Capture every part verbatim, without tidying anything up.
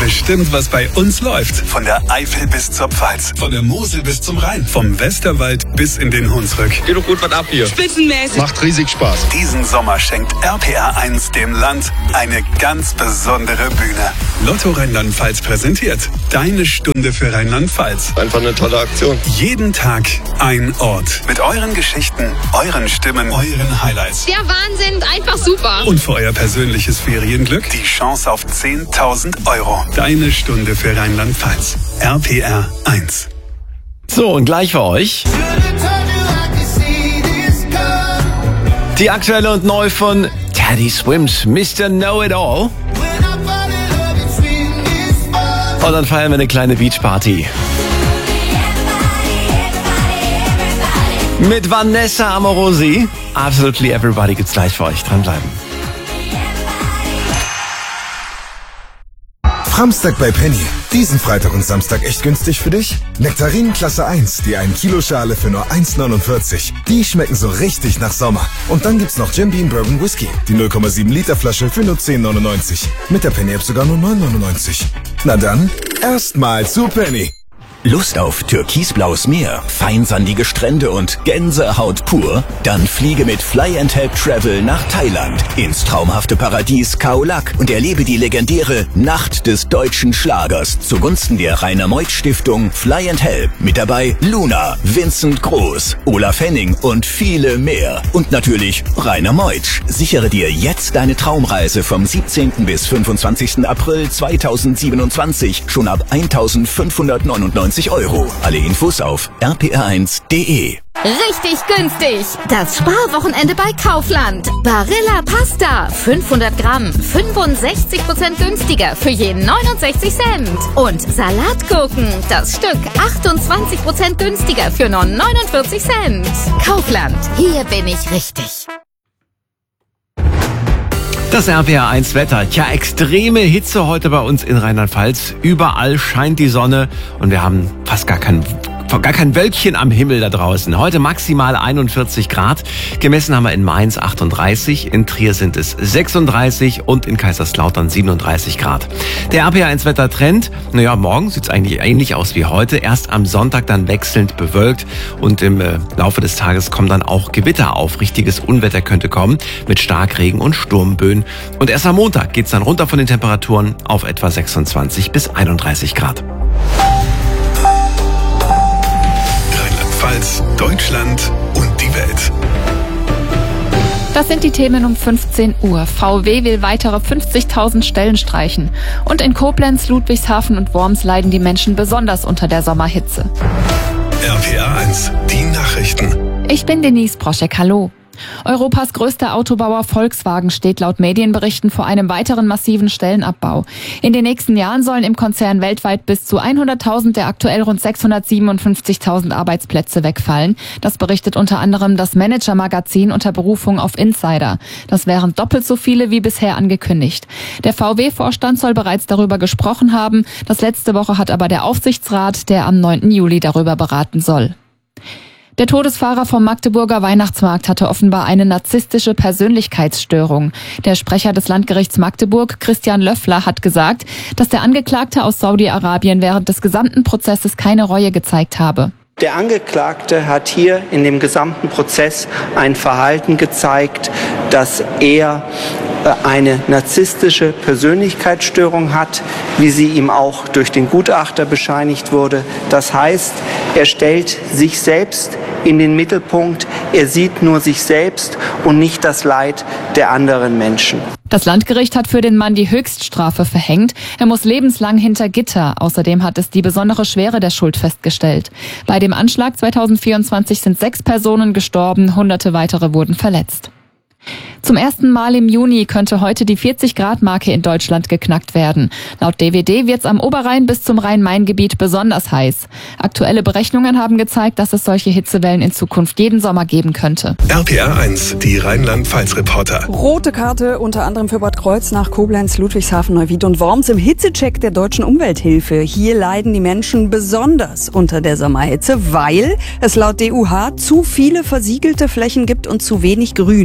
bestimmt, was bei uns läuft. Von der Eifel bis zur Pfalz, von der Mosel bis zum Rhein, vom Westerwald bis in den Hunsrück. Geht doch gut was ab hier. Spitzenmäßig. Macht riesig Spaß. Diesen Sommer schenkt R P R eins dem Land eine ganz besondere Bühne. Lotto Rheinland-Pfalz präsentiert Deine Stunde für Rheinland-Pfalz. Einfach eine tolle Aktion. Jeden Tag ein Ort. Mit euren Geschichten, euren Stimmen, euren Highlights. Der Wahnsinn, einfach super. Und für euer persönliches Ferienglück die Chance auf zehntausend Euro. Deine Stunde für Rheinland-Pfalz. R P R eins. So, und gleich für euch die aktuelle und neu von Teddy Swims, Mister Know-It-All. Und dann feiern wir eine kleine Beachparty. Mit Vanessa Amorosi. Absolutely Everybody gibt's gleich für euch. Dranbleiben. Framstag bei Penny. Diesen Freitag und Samstag echt günstig für dich? Nektarinen Klasse eins, die ein Kilo Schale für nur eins neunundvierzig. Die schmecken so richtig nach Sommer. Und dann gibt's noch Jim Beam Bourbon Whisky. Die null Komma sieben Liter Flasche für nur zehn neunundneunzig. Mit der Penny App sogar nur neun neunundneunzig. Na dann, erstmal zu Penny. Lust auf türkisblaues Meer, feinsandige Strände und Gänsehaut pur? Dann fliege mit Fly and Help Travel nach Thailand ins traumhafte Paradies Khao Lak und erlebe die legendäre Nacht des deutschen Schlagers zugunsten der Rainer Meuth Stiftung Fly and Help. Mit dabei Luna, Vincent Groß, Olaf Henning und viele mehr. Und natürlich Rainer Meuth. Sichere dir jetzt deine Traumreise vom siebzehnten bis fünfundzwanzigsten April zweitausendsiebenundzwanzig schon ab eintausendfünfhundertneunundneunzig Euro. Alle Infos auf r p r eins punkt d e. Richtig günstig. Das Sparwochenende bei Kaufland. Barilla Pasta. fünfhundert Gramm. fünfundsechzig Prozent günstiger für je neunundsechzig Cent. Und Salatgurken. Das Stück achtundzwanzig Prozent günstiger für nur neunundvierzig Cent. Kaufland. Hier bin ich richtig. Das R P R eins Wetter. Tja, extreme Hitze heute bei uns in Rheinland-Pfalz. Überall scheint die Sonne und wir haben fast gar kein, gar kein Wölkchen am Himmel da draußen. Heute maximal einundvierzig Grad. Gemessen haben wir in Mainz achtunddreißig, in Trier sind es sechsunddreißig und in Kaiserslautern siebenunddreißig Grad. Der R P R eins Wettertrend, naja, morgen sieht es eigentlich ähnlich aus wie heute. Erst am Sonntag dann wechselnd bewölkt und im äh, Laufe des Tages kommen dann auch Gewitter auf. Richtiges Unwetter könnte kommen mit Starkregen und Sturmböen. Und erst am Montag geht's dann runter von den Temperaturen auf etwa sechsundzwanzig bis einunddreißig Grad. Rheinland-Pfalz, Deutschland und die Welt. Das sind die Themen um fünfzehn Uhr. V W will weitere fünfzigtausend Stellen streichen. Und in Koblenz, Ludwigshafen und Worms leiden die Menschen besonders unter der Sommerhitze. R P R eins, die Nachrichten. Ich bin Denise Broschek, hallo. Europas größter Autobauer Volkswagen steht laut Medienberichten vor einem weiteren massiven Stellenabbau. In den nächsten Jahren sollen im Konzern weltweit bis zu hunderttausend der aktuell rund sechshundertsiebenundfünfzigtausend Arbeitsplätze wegfallen. Das berichtet unter anderem das Manager-Magazin unter Berufung auf Insider. Das wären doppelt so viele wie bisher angekündigt. Der V W-Vorstand soll bereits darüber gesprochen haben. Das letzte Woche hat aber der Aufsichtsrat, der am neunten Juli darüber beraten soll. Der Todesfahrer vom Magdeburger Weihnachtsmarkt hatte offenbar eine narzisstische Persönlichkeitsstörung. Der Sprecher des Landgerichts Magdeburg, Christian Löffler, hat gesagt, dass der Angeklagte aus Saudi-Arabien während des gesamten Prozesses keine Reue gezeigt habe. Der Angeklagte hat hier in dem gesamten Prozess ein Verhalten gezeigt, dass er eine narzisstische Persönlichkeitsstörung hat, wie sie ihm auch durch den Gutachter bescheinigt wurde. Das heißt, er stellt sich selbst in den Mittelpunkt, er sieht nur sich selbst und nicht das Leid der anderen Menschen. Das Landgericht hat für den Mann die Höchststrafe verhängt. Er muss lebenslang hinter Gitter. Außerdem hat es die besondere Schwere der Schuld festgestellt. Bei dem Anschlag zweitausendvierundzwanzig sind sechs Personen gestorben, hunderte weitere wurden verletzt. Zum ersten Mal im Juni könnte heute die vierzig-Grad-Marke in Deutschland geknackt werden. Laut D W D wird es am Oberrhein bis zum Rhein-Main-Gebiet besonders heiß. Aktuelle Berechnungen haben gezeigt, dass es solche Hitzewellen in Zukunft jeden Sommer geben könnte. R P R eins, die Rheinland-Pfalz-Reporter. Rote Karte unter anderem für Bad Kreuznach, Koblenz, Ludwigshafen, Neuwied und Worms im Hitzecheck der Deutschen Umwelthilfe. Hier leiden die Menschen besonders unter der Sommerhitze, weil es laut D U H zu viele versiegelte Flächen gibt und zu wenig Grün.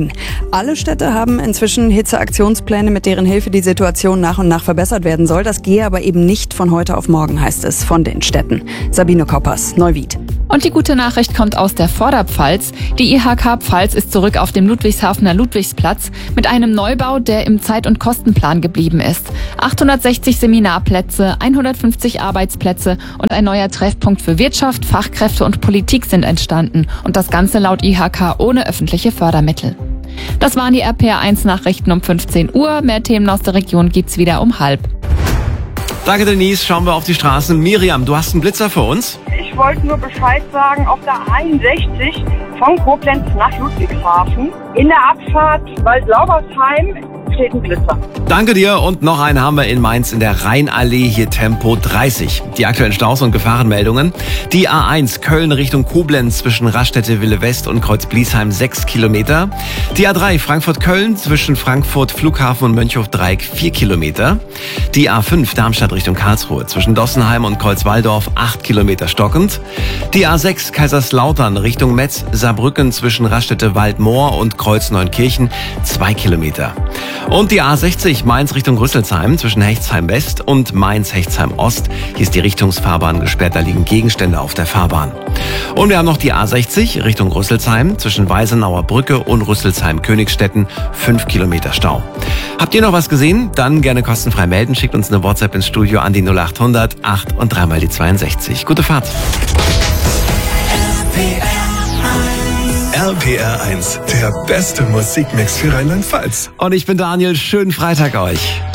Alle Städte haben inzwischen Hitzeaktionspläne, mit deren Hilfe die Situation nach und nach verbessert werden soll. Das gehe aber eben nicht von heute auf morgen, heißt es von den Städten. Sabine Koppers, Neuwied. Und die gute Nachricht kommt aus der Vorderpfalz. Die I H K Pfalz ist zurück auf dem Ludwigshafener Ludwigsplatz mit einem Neubau, der im Zeit- und Kostenplan geblieben ist. achthundertsechzig Seminarplätze, hundertfünfzig Arbeitsplätze und ein neuer Treffpunkt für Wirtschaft, Fachkräfte und Politik sind entstanden. Und das Ganze laut I H K ohne öffentliche Fördermittel. Das waren die R P R eins Nachrichten um fünfzehn Uhr. Mehr Themen aus der Region gibt's wieder um halb. Danke, Denise. Schauen wir auf die Straßen. Miriam, du hast einen Blitzer für uns? Ich wollte nur Bescheid sagen, auf der einundsechzig von Koblenz nach Ludwigshafen in der Abfahrt Waldlaubersheim steht ein Blitzer. Danke dir. Und noch einen haben wir in Mainz in der Rheinallee, hier Tempo dreißig. Die aktuellen Staus und Gefahrenmeldungen. Die A eins Köln Richtung Koblenz zwischen Raststätte Wille West und Kreuz-Bliesheim sechs Kilometer. Die A drei Frankfurt-Köln zwischen Frankfurt Flughafen und Mönchhof-Dreieck vier Kilometer. Die A fünf Darmstadt Richtung Karlsruhe zwischen Dossenheim und Kreuzwaldorf acht Kilometer stockend. Die A sechs Kaiserslautern Richtung Metz Saarbrücken zwischen Raststätte Waldmoor und Kreuz-Neunkirchen zwei Kilometer. Und die A sechzig Mainz Richtung Rüsselsheim zwischen Hechtsheim West und Mainz-Hechtsheim Ost. Hier ist die Richtungsfahrbahn gesperrt, da liegen Gegenstände auf der Fahrbahn. Und wir haben noch die A sechzig Richtung Rüsselsheim zwischen Weisenauer Brücke und Rüsselsheim-Königstetten fünf Kilometer Stau. Habt ihr noch was gesehen? Dann gerne kostenfrei melden. Schickt uns eine WhatsApp ins Studio an die null acht hundert acht und dreimal die zweiundsechzig. Gute Fahrt. R P R eins, der beste Musikmix für Rheinland-Pfalz. Und ich bin Daniel. Schönen Freitag euch.